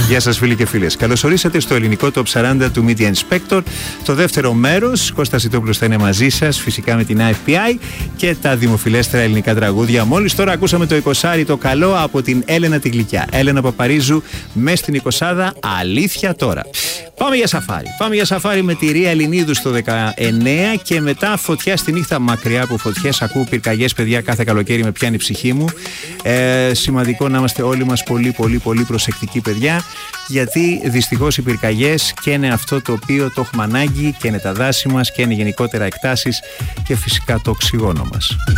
Γεια σας φίλοι και φίλες. Καλώς ορίσατε στο ελληνικό Top 40 του Media Inspector. Το δεύτερο μέρος, Κώστας Ζητόπουλος θα είναι μαζί σας, φυσικά με την IFPI και τα δημοφιλέστερα ελληνικά τραγούδια. Μόλις τώρα ακούσαμε το 20 το καλό από την Έλενα τη Γλυκιά. Έλενα Παπαρίζου μες στην 20, αλήθεια τώρα. Πάμε για σαφάρι. Πάμε για σαφάρι με τη Ρία Ελληνίδου στο 19 και μετά φωτιά στη νύχτα, μακριά από φωτιές. Ακούω πυρκαγιές, παιδιά, κάθε καλοκαίρι με πιάνει η ψυχή μου. Σημαντικό να είμαστε όλοι μας πολύ προσεκτικοί, παιδιά, γιατί δυστυχώς οι πυρκαγιές και είναι αυτό το οποίο το έχουμε ανάγκη και είναι τα δάση μας και είναι γενικότερα εκτάσεις και φυσικά το οξυγόνο μας.